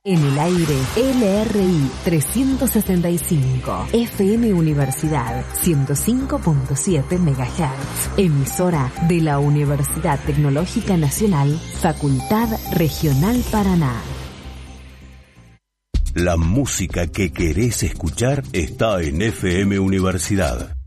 En el aire, LRI 365, FM Universidad 105.7 MHz, emisora de la Universidad Tecnológica Nacional, Facultad Regional Paraná. La música que querés escuchar está en FM Universidad.